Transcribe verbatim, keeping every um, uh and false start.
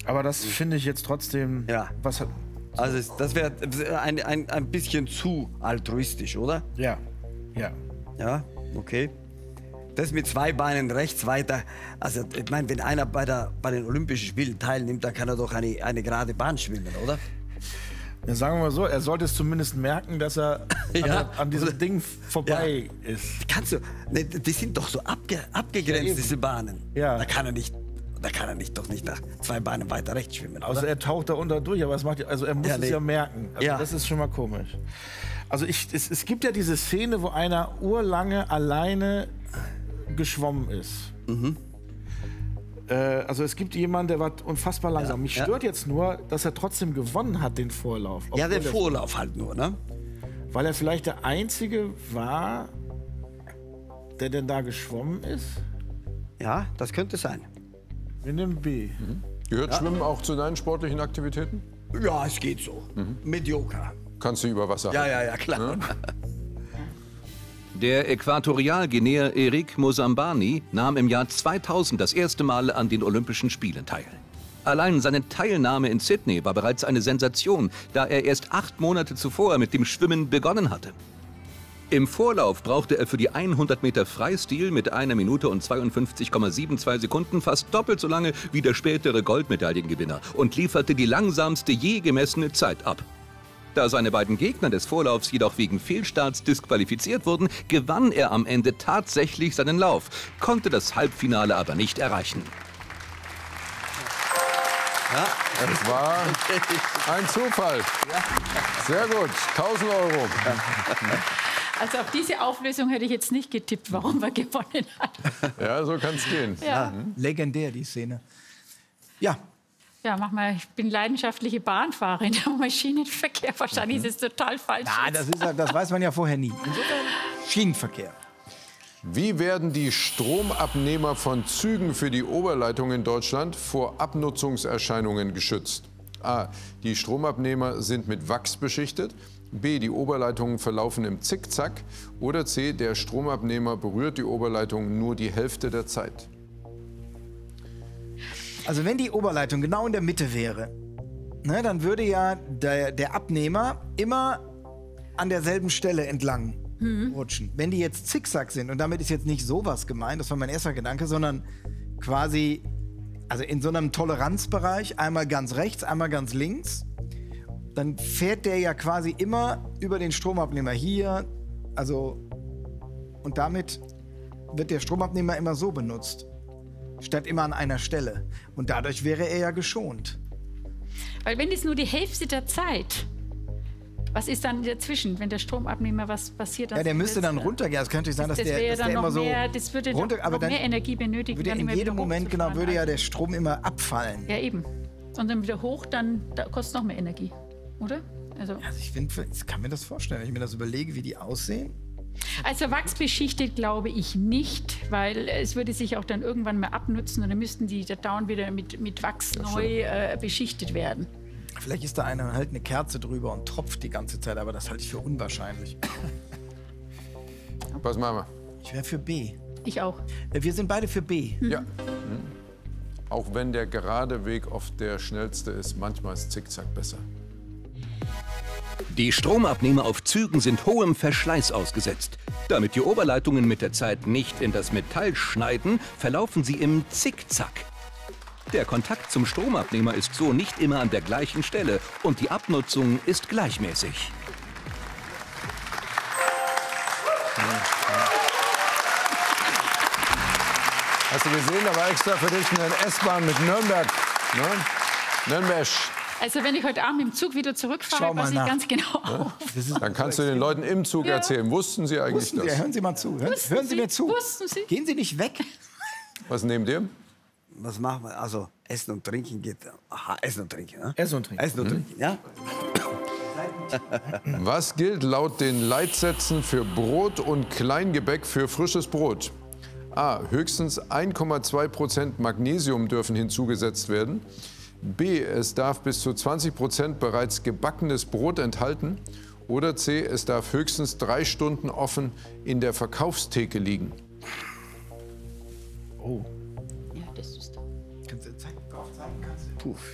Aber das finde ich jetzt trotzdem... Ja. Was hat, Also das wäre ein, ein, ein bisschen zu altruistisch, oder? ja, ja. Ja, okay. Das mit zwei Beinen rechts weiter. Also ich meine, wenn einer bei, der, bei den Olympischen Spielen teilnimmt, dann kann er doch eine, eine gerade Bahn schwimmen, oder? Ja, sagen wir mal so, er sollte es zumindest merken, dass er Ja. an, der, an diesem Ding vorbei ist. Kannst du, ne, die sind doch so abge, abgegrenzt, Ja, eben. diese Bahnen. Ja. Da kann er nicht, da kann er nicht doch nicht nach zwei Beinen weiter rechts schwimmen, Also oder? er taucht da unter durch, aber es macht, also er muss Ja, es nee. ja merken. Also Ja. das ist schon mal komisch. Also ich, es, es gibt ja diese Szene, wo einer urlange alleine geschwommen ist. Mhm. Äh, also es gibt jemanden, der war unfassbar langsam. Ja, Mich ja. stört jetzt nur, dass er trotzdem gewonnen hat, den Vorlauf. Ja, Obwohl der er- Vorlauf halt nur, ne? Weil er vielleicht der Einzige war, der denn da geschwommen ist. Ja, das könnte sein. Wir nehmen B. Gehört Schwimmen auch zu deinen sportlichen Aktivitäten? Ja, es geht so. Medioker. Kannst du über Wasser Ja, halten? ja, ja, klar. Der Äquatorialguineer Eric Mosambani nahm im Jahr zweitausend das erste Mal an den Olympischen Spielen teil. Allein seine Teilnahme in Sydney war bereits eine Sensation, da er erst acht Monate zuvor mit dem Schwimmen begonnen hatte. Im Vorlauf brauchte er für die hundert Meter Freistil mit einer Minute und zweiundfünfzig Komma zweiundsiebzig Sekunden fast doppelt so lange wie der spätere Goldmedaillengewinner und lieferte die langsamste je gemessene Zeit ab. Da seine beiden Gegner des Vorlaufs jedoch wegen Fehlstarts disqualifiziert wurden, gewann er am Ende tatsächlich seinen Lauf, konnte das Halbfinale aber nicht erreichen. Es war ein Zufall. Sehr gut. tausend Euro. Also auf diese Auflösung hätte ich jetzt nicht getippt, warum wir gewonnen haben. Ja, so kann es gehen. Ja. Legendär, die Szene. Ja, Ja, mach mal, ich bin leidenschaftliche Bahnfahrerin im Maschinenverkehr. Wahrscheinlich ist es total falsch. na, das, ist, ja- das weiß man ja vorher nie. Insofern Schienenverkehr. Wie werden die Stromabnehmer von Zügen für die Oberleitung in Deutschland vor Abnutzungserscheinungen geschützt? A. Die Stromabnehmer sind mit Wachs beschichtet. B. Die Oberleitungen verlaufen im Zickzack. Oder C. Der Stromabnehmer berührt die Oberleitung nur die Hälfte der Zeit. Also wenn die Oberleitung genau in der Mitte wäre, ne, dann würde ja der, der Abnehmer immer an derselben Stelle entlang rutschen. Wenn die jetzt zickzack sind, und damit ist jetzt nicht sowas gemeint, das war mein erster Gedanke, sondern quasi, also in so einem Toleranzbereich, einmal ganz rechts, einmal ganz links, dann fährt der ja quasi immer über den Stromabnehmer hier, also, und damit wird der Stromabnehmer immer so benutzt, statt immer an einer Stelle. Und dadurch wäre er ja geschont. Weil wenn es nur die Hälfte der Zeit, was ist dann dazwischen, wenn der Stromabnehmer was passiert? Ja, der müsste dann runtergehen. Es könnte sein, dass das der, wäre dass dann der noch immer so mehr, das würde runter, noch aber dann mehr Energie benötigen. würde dann in immer jedem wieder Moment, genau, hochzufahren. würde ja Also- der Strom immer abfallen. Ja, eben. Und dann wieder hoch, dann da kostet noch mehr Energie, oder? Also, Also ich finde, ich kann mir das vorstellen, wenn ich mir das überlege, wie die aussehen. also wachsbeschichtet glaube ich nicht, weil es würde sich auch dann irgendwann mal abnutzen und dann müssten die da dauernd wieder mit, mit Wachs neu äh, beschichtet werden. Vielleicht ist da einer und hält eine Kerze drüber und tropft die ganze Zeit, aber das halte ich für unwahrscheinlich. Was machen wir? Ich wäre für B. Ich auch. Äh, Wir sind beide für B. Ja. Mhm. Auch wenn der gerade Weg oft der schnellste ist, manchmal ist Zickzack besser. Die Stromabnehmer auf Zügen sind hohem Verschleiß ausgesetzt. Damit die Oberleitungen mit der Zeit nicht in das Metall schneiden, verlaufen sie im Zickzack. Der Kontakt zum Stromabnehmer ist so nicht immer an der gleichen Stelle und die Abnutzung ist gleichmäßig. Hast du gesehen, da war extra für dich eine S-Bahn mit Nürnberg. Ne? Nürnberg. Also wenn ich heute Abend im Zug wieder Schau zurückfahre, mal weiß ich nach. ganz genau. Das ist, Dann kannst du den Leuten im Zug Ja. erzählen. Wussten sie eigentlich wussten Sie, das? hören Sie mal zu. Hören, Wussten hören Sie Sie? mir zu. Wussten Sie? Gehen Sie nicht weg. Was nehmt ihr? Was machen wir? Also Essen und Trinken geht. Aha, Essen und Trinken. Ne? Essen und Trinken. Essen und Trinken, ja? Was gilt laut den Leitsätzen für Brot und Kleingebäck für frisches Brot? A. Höchstens eins Komma zwei Prozent Magnesium dürfen hinzugesetzt werden. B. Es darf bis zu zwanzig Prozent bereits gebackenes Brot enthalten. Oder C. Es darf höchstens drei Stunden offen in der Verkaufstheke liegen. Oh. Ja, das ist Kannst du zeigen, drauf zeigen kannst du? Puh,